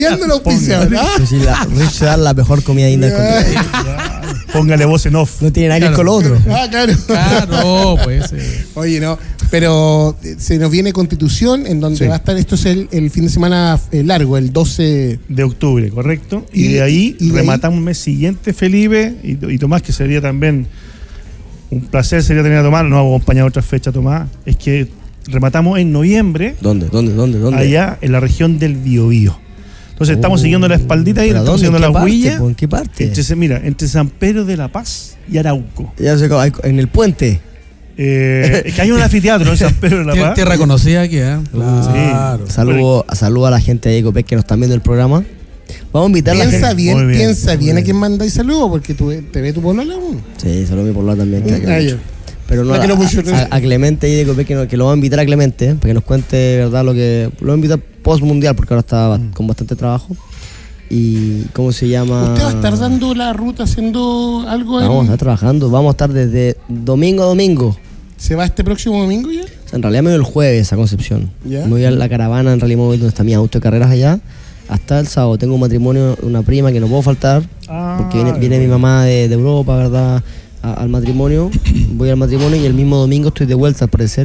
el auspiciador. Si Rich da la mejor comida india del continente. Póngale voz en off. No tiene nada que ver con lo otro. Claro. Claro, pues. Oye, no, pero se nos viene Constitución, en donde va a estar, esto es el fin de semana largo, el 12 de octubre, correcto. Y de ahí rematamos el mes siguiente, Felipe y Tomás, que sería también un placer sería tener a Tomás, nos ha acompañado otras fechas, Tomás. Es que rematamos en noviembre. ¿Dónde? Allá en la región del Biobío. Entonces estamos siguiendo la espaldita y estamos siguiendo la huella. ¿En qué parte? Entre San Pedro de la Paz y Arauco. Ya sé, en el puente. Es que hay un anfiteatro en San Pedro de la Paz. Tierra conocida aquí, ¿eh? Claro. Sí. Saludo a la gente de Ecopec que nos están viendo el programa. Vamos a invitar a la gente. Piensa bien a quién mandáis saludos, porque te ve tu polola. Sí, saludo a mi polola también. Pero no, a Clemente y de Ecopec que lo vamos a invitar a Clemente, para que nos cuente, ¿verdad? Lo vamos a invitar post mundial, porque ahora está con bastante trabajo. ¿Y cómo se llama? ¿Usted va a estar dando la ruta, haciendo algo? Vamos a estar trabajando, vamos a estar desde domingo a domingo. ¿Se va este próximo domingo ya? O sea, en realidad me voy el jueves a Concepción. ¿Ya? Me voy a la caravana en Rally Móvil, donde está mi auto de carreras allá. Hasta el sábado tengo un matrimonio, una prima que no puedo faltar, porque viene mi mamá de Europa, ¿verdad? Al matrimonio. Voy al matrimonio y el mismo domingo estoy de vuelta, al parecer.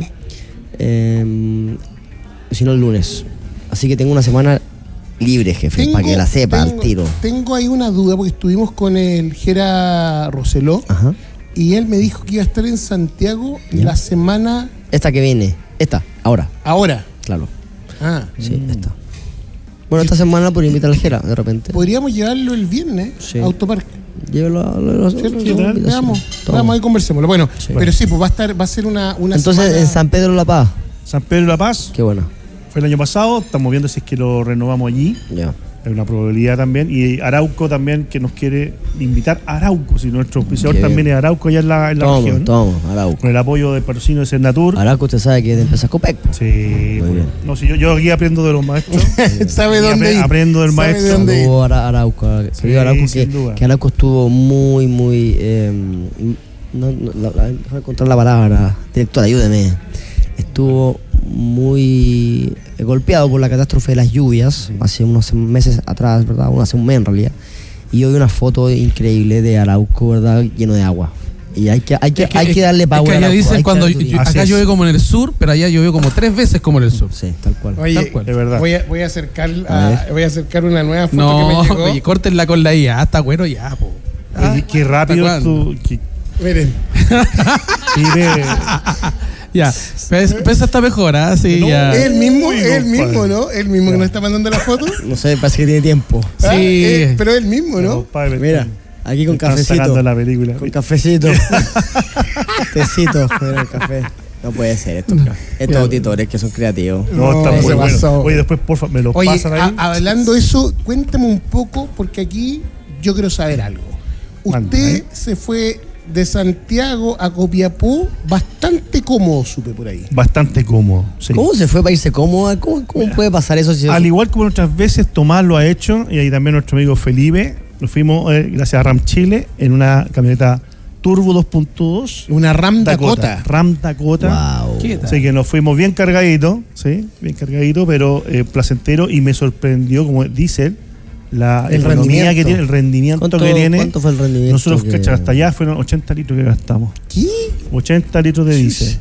Si no, el lunes. Así que tengo una semana libre, jefe, para que la sepa al tiro. Tengo ahí una duda, porque estuvimos con el Gera Roseló. Ajá. Y él me dijo que iba a estar en Santiago la semana... Esta que viene. Ahora. ¿Ahora? Claro. Sí, esta. Bueno, esta semana por invitar al Gera, de repente. Podríamos llevarlo el viernes a Autoparque. Llévelo. Vamos ahí, conversémoslo. Bueno, sí. Pero sí, pues va a ser una entonces, semana... en San Pedro de la Paz. San Pedro de la Paz. Qué bueno. Fue el año pasado, estamos viendo si es que lo renovamos allí. Ya. Hay una probabilidad también. Y Arauco también, que nos quiere invitar a Arauco. Si nuestro auspiciador también es Arauco allá en la región. Arauco. Con el apoyo de patrocinio de Senatur. Arauco, usted sabe que es de empresa Copec. Sí. Muy bien. No, si yo aquí aprendo de los maestros. ¿Sabe dónde ir? Aprendo del maestro. Saludo a Arauco. Sí, Arauco que Arauco estuvo muy... no voy a encontrar la palabra. Director, ayúdeme. Estuvo muy golpeado por la catástrofe de las lluvias hace unos meses atrás, ¿verdad? Hace un mes en realidad. Y yo vi una foto increíble de Arauco, ¿verdad? Lleno de agua. Y hay que darle power. Es que allá dicen cuando acá llueve como en el sur, pero allá llovió como 3 veces como en el sur. Sí, tal cual. Oye, tal cual. De verdad. Voy a acercar una nueva foto que me llegó. Oye, córtenla con la IA, está bueno ya, po. Qué rápido tú. Miren. Ya, esa está mejor, ¿ah? Sí, no, ya. Es el mismo, ¿no? El mismo que nos está mandando la foto. No sé, parece que tiene tiempo. Sí. Pero es el mismo, ¿no? Mira, aquí con cafecito. La película. Con cafecito. Tecito, mira el café. No puede ser estos auditores que son creativos. No, está muy bueno. Oye, después, porfa, me lo pasan ahí. Hablando de eso, cuéntame un poco, porque aquí yo quiero saber algo. Usted se fue de Santiago a Copiapó bastante cómodo, supe por ahí. Bastante cómodo, sí. ¿Cómo se fue para irse cómodo? ¿Cómo puede pasar eso? Al igual como otras veces Tomás lo ha hecho, y ahí también nuestro amigo Felipe, nos fuimos gracias a Ram Chile en una camioneta Turbo 2.2. Una Ram Dakota. Ram Dakota. Wow. Así que nos fuimos bien cargaditos, pero placentero, y me sorprendió, como dice él, la economía que tiene, el rendimiento que tiene. ¿Cuánto fue el rendimiento? Nosotros hasta allá fueron 80 litros que gastamos. ¿Qué? 80 litros de diésel.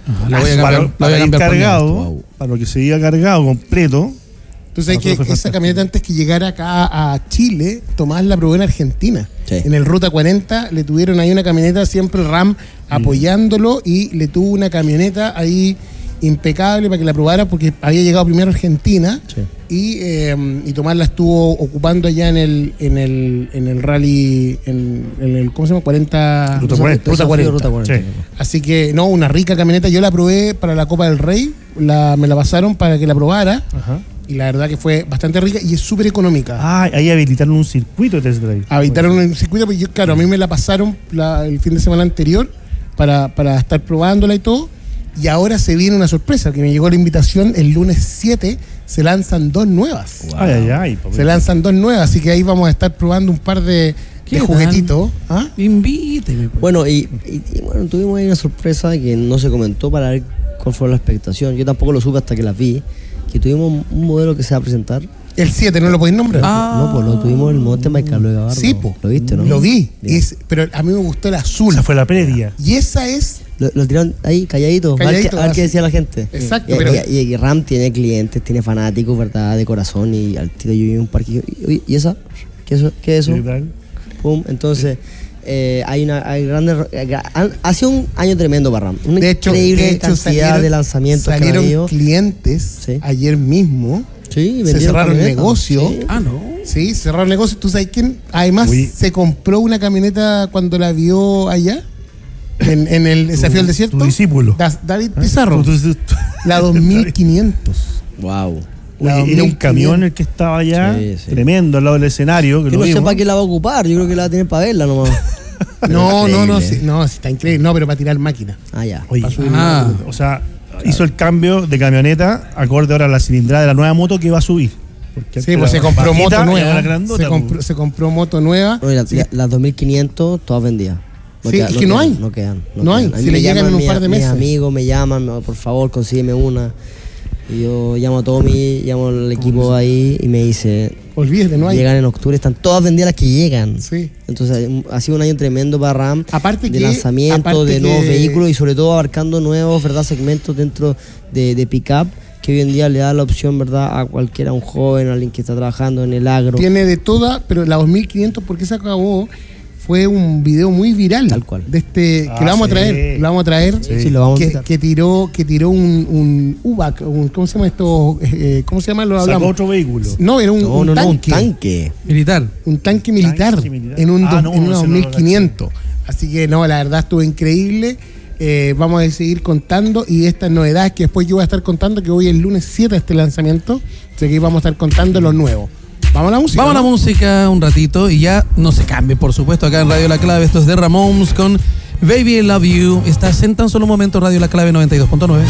Para ir cargado, para lo que se iba cargado completo. Entonces hay que esa camioneta, antes que llegara acá a Chile, Tomás la probó en Argentina. Sí. En el Ruta 40 le tuvieron ahí una camioneta, siempre Ram apoyándolo, y le tuvo una camioneta ahí impecable para que la probara, porque había llegado primero a Argentina. Sí. Y Tomás la estuvo ocupando allá en el rally, en el ¿cómo se llama? 40. Ruta 40. Sí. Así que, no, una rica camioneta. Yo la probé para la Copa del Rey, me la pasaron para que la probara. Ajá. Y la verdad que fue bastante rica y es súper económica. Ahí habilitaron un circuito de test drive. Habilitaron un circuito, porque yo, claro, a mí me la pasaron el fin de semana anterior para estar probándola y todo. Y ahora se viene una sorpresa, que me llegó la invitación el lunes 7, se lanzan 2 nuevas. Wow. Se lanzan 2 nuevas, así que ahí vamos a estar probando un par de juguetitos. ¿Ah? Invíteme. Pues. Bueno, y bueno, tuvimos ahí una sorpresa que no se comentó para ver cuál fue la expectación. Yo tampoco lo supe hasta que las vi. Que tuvimos un modelo que se va a presentar, El 7, ¿no lo podéis nombrar? No, pues lo tuvimos en el Monte Maicalo de Gavardo. Sí, pues. ¿Lo viste, no? Lo vi, pero a mí me gustó el azul. Esa fue la previa. Y esa es... Lo tiraron ahí, calladito, a ver qué decía la gente. Exacto. Y Ram tiene clientes, tiene fanáticos, ¿verdad? De corazón, y al tiro yo vi un parque. ¿Y esa? ¿Qué es eso? ¿Qué tal? Pum, entonces... ha sido un año tremendo para Ram. Una increíble cantidad de lanzamientos salieron que han habido. Clientes ayer mismo. Sí, se cerraron negocios. Sí. No. Sí, cerraron negocios. ¿Tú sabes quién? Además, se compró una camioneta cuando la vio allá, en el Desafío del Desierto. Tu discípulo. David Pizarro. La 2500. Wow. Era un camión el que estaba allá, tremendo, al lado del escenario. Que no sé para qué la va a ocupar, yo creo que la va a tener para verla nomás. No, sí, está increíble. No, pero para tirar máquina. Ya. Oye, o sea, hizo el cambio de camioneta acorde ahora a la cilindrada de la nueva moto que va a subir. Sí, pues se compró moto nueva. Se compró moto nueva. Las 2500 todas vendidas. Es que no hay. No quedan. No hay. Si le llegan en un par de meses. Mis amigos me llaman, por favor, consígueme una. Y yo llamo a Tommy, llamo al equipo ahí y me dice... Olvídate, no hay. Llegan en octubre, están todas vendidas las que llegan. Sí. Entonces ha sido un año tremendo para Ram. Aparte de lanzamiento, de nuevos vehículos y sobre todo abarcando nuevos, ¿verdad? Segmentos dentro de pick-up, que hoy en día le da la opción, ¿verdad? A cualquiera, a un joven, a alguien que está trabajando en el agro. Tiene de toda, pero la 2500, ¿por qué se acabó? Fue un video muy viral. Tal cual. De que lo vamos a traer. Lo vamos a traer. Sí, lo vamos a traer. Que tiró un UBAC. ¿Cómo se llama esto? ¿Cómo se llama? Lo hablamos. Sacó otro vehículo. No, era un tanque. Un tanque. Militar. Un tanque militar. En una 2500. Así que no, la verdad estuvo increíble. Vamos a seguir contando y estas novedades que después yo voy a estar contando, que hoy es el lunes 7 este lanzamiento. Así que vamos a estar contando lo nuevo. Vamos a la música. Vamos a la música un ratito y ya no se cambie, por supuesto, acá en Radio La Clave. Esto es de Ramones con Baby I Love You. Estás en tan solo un momento Radio La Clave 92.9.